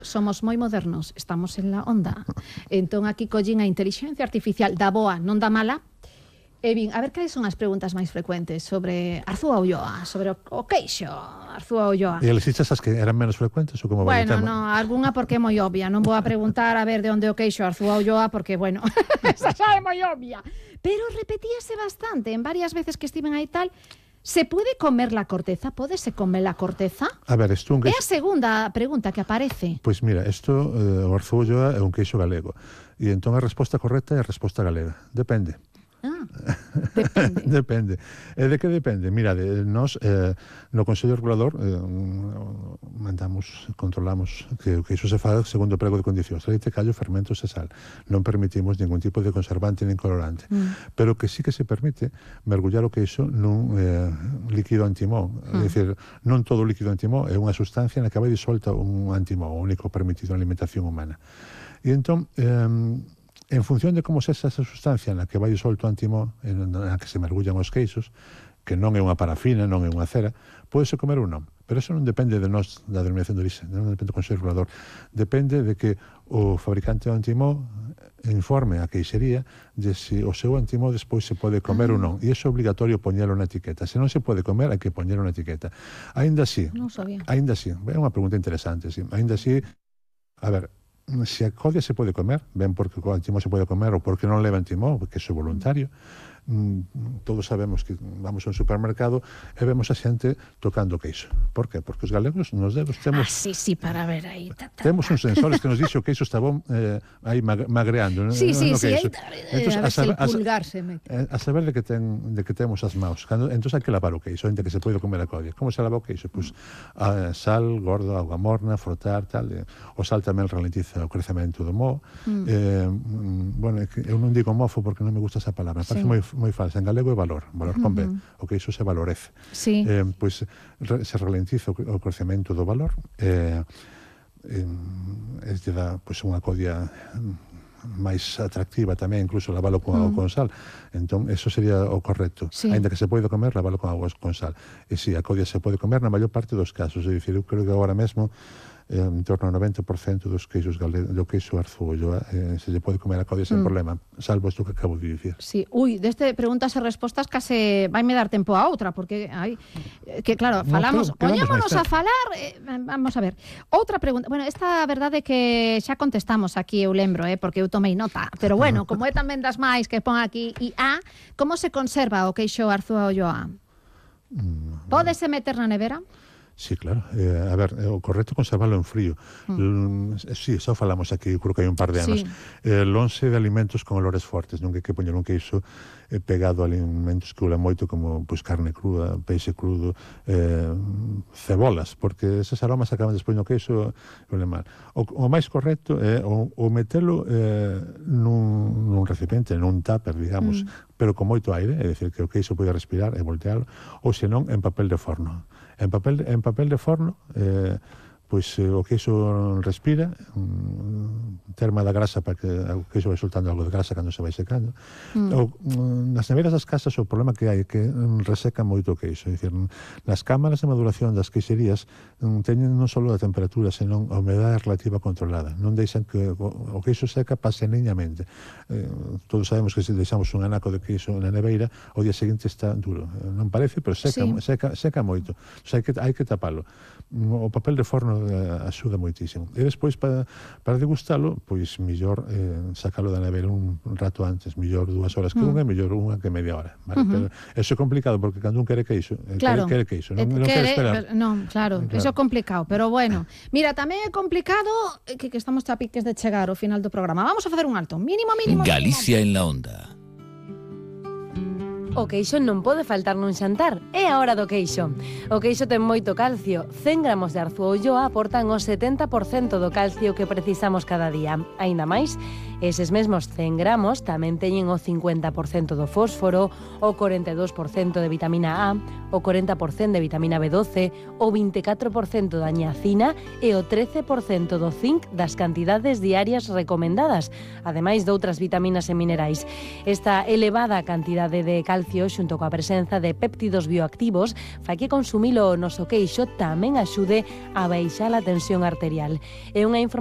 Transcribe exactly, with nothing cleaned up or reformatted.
Somos moi modernos, estamos en la onda. Entón aquí collín a intelixencia artificial da boa, non da mala. E bin, a ver, cales son as preguntas máis frecuentes sobre Arzúa Ulloa, sobre o, o queixo Arzúa Ulloa? E elixiches as que eran menos frecuentes ou como vai o tema? Bueno, no, algunha porque é moi obvia. Non vou a preguntar a ver de onde o queixo Arzúa Ulloa porque, bueno, esa xa é moi obvia. Pero repetíase bastante en varias veces que estiven aí tal. ¿Se puede comer la corteza? ¿Pódese comer la corteza? A ver, isto un queixo... É queixo... a segunda pregunta que aparece. Pois mira, isto, eh, o Arzúa Ulloa é un queixo galego. E entón a resposta correcta é a resposta galega. Depende. Ah, depende. Depende. E de que depende? Mira, de, nos eh, no Consello Regulador eh, mandamos, controlamos que o queixo se faga segundo o prego de condicións, leite, callo, fermentos e sal. Non permitimos ningún tipo de conservante nin colorante. Mm. Pero que sí que se permite mergullar o queixo nun eh, líquido antimó. Mm. É dicir, non todo o líquido antimó é unha sustancia na que vai disolta un antimó, o único permitido na alimentación humana. E entón, eh, en función de como sexa esa sustancia na que vai solto o antimó, na que se mergullan os queixos, que non é unha parafina, non é unha cera, pódese comer ou non. Pero eso non depende de nós, da denominación de orixe, non depende do Consello Regulador. Depende de que o fabricante do antimó informe a queixería de se o seu antimó despois se pode comer ah. ou non. E iso é obligatorio poñelo na etiqueta. Se non se pode comer, hai que poñelo na etiqueta. Ainda así, non sabía. Ainda así, é unha pregunta interesante, sí. Ainda así, a ver, se a codia se pode comer, ben porque o antimó se pode comer ou porque non leva antimó, porque iso é voluntario. Mm, todos sabemos que vamos a un supermercado e vemos a xente tocando queixo. Por que? Porque os galegos nos dedos temos... Ah, sí, sí, para ver aí. Ta, ta, temos uns sensores que nos dixe o queixo está bon eh, aí magreando. Sí, no, sí, no sí, aí, entonces, a ver se el pulgar se mete. A saber de que, ten, de que temos as maus. Cando, entón hai que lavar o queixo, entre que se pode comer a codia. Como se lava o queixo? Pois, a, sal, gordo, auga morna, frotar, tal. Eh, o sal tamén ralentiza o crecemento do moho. Mm. Eh, bueno, eu non digo mofo porque non me gusta esa palabra. Parece sí. moi moi falsa. En galego é valor, valor con B. Uh-huh. O que iso se valorece. Sí. Eh, pois re, se ralentiza o, o crecemento do valor. Eh, eh, é de dar pois, unha codia máis atractiva tamén, incluso lavalo con agua uh-huh. con sal. Entón, eso sería o correcto. Sí. Ainda que se pode comer, lavalo con agua con sal. E si, sí, a codia se pode comer na maior parte dos casos. É dicir, eu creo que agora mesmo en torno ao noventa por cento dos queixos galegos, do queixo Arzúa Ulloa, eh, se lle pode comer a codia sen mm. problema, salvo isto que acabo de dicir. Sí, ui, deste preguntas e respostas case vai me dar tempo a outra, porque hai que claro, falamos, no, poñémonos a falar, eh, vamos a ver. Outra pregunta, bueno, esta a verdade é que xa contestamos aquí, eu lembro, eh, porque eu tomei nota, pero bueno, como é tamén das máis que pon aquí I A, como se conserva o queixo Arzúa Ulloa? Mm. Pódese meter na nevera? Sí, claro. Eh, a ver, o correcto é conservalo en frío. Mm. Sí, xa falamos aquí, creo que hai un par de anos. Sí. Eh, lonxe de alimentos con olores fortes, non que hai que poñer un queixo eh, pegado a alimentos que ulan moito como pues, carne cruda, peixe crudo, eh, cebolas, porque eses aromas acaban despois no queixo e ulen mal. O, o máis correcto é o, o metelo eh, nun, nun recipiente, nun tupper, digamos, mm. pero con moito aire, é dicir, que o queixo pode respirar e voltealo, ou senón en papel de forno. En papel, en papel de forno, eh, pois eh, o queixo respira, um, terma da grasa para que o queixo vai soltando algo de grasa cando se vai secando. Mm. O, um, nas neveras das casas o problema que hai é que um, reseca moito o queixo. É dicir, nas cámaras de maduración das queixerías um, teñen non só a temperatura, senón a humedade relativa controlada. Non deixan que o, o queixo seca pase niñamente. Eh, todos sabemos que se deixamos un anaco de queixo na neveira, o día seguinte está duro. Eh, non parece, pero seca, sí. seca, seca moito. O sea, hai que, hai que tapalo. O papel de forno eh, axuda moitísimo. E despois, para, para degustalo, pois millor eh, sacalo da nevera un, un rato antes, millor dúas horas que mm. unha, millor unha que media hora. Vale? Uh-huh. Pero eso é complicado, porque cando un quere queixo, claro. quere, quere queixo, non, non quere, quere esperar. Non, claro, claro, eso é complicado, pero bueno. Mira, tamén é complicado que, que estamos a piques de chegar ao final do programa. Vamos a facer un alto, mínimo, mínimo. Galicia mínimo. en la onda. O queixo non pode faltar nun xantar. É a hora do queixo. O queixo ten moito calcio. cen gramos de Arzúa Ulloa aportan o setenta por cento do calcio que precisamos cada día. Aínda máis, eses mesmos cen gramos tamén teñen o cincuenta por cento do fósforo, o corenta e dous por cento de vitamina A, o corenta por cento de vitamina B doce, o vinte e catro por cento da niacina e o trece por cento do zinc das cantidades diarias recomendadas, ademais de outras vitaminas e minerais. Esta elevada cantidade de calcio calcio xunto coa presenza de péptidos bioactivos fai que consumilo o noso queixo tamén axude a baixar a tensión arterial. É unha información